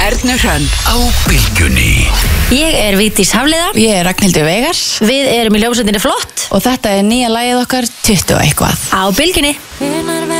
Ernu Hrönn á Bylgjunni. Ég Vigdís Hafliða. Ég Ragnhildur Veigars. Við erum í hljómsveitinni Flott Og þetta nýja lagið okkar 20 og eitthvað á Bylgjunni.